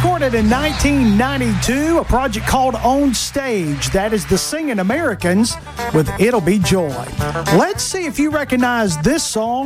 recorded in 1992, a project called On Stage. That is the Singing Americans with It'll Be Joy. Let's see if you recognize this song.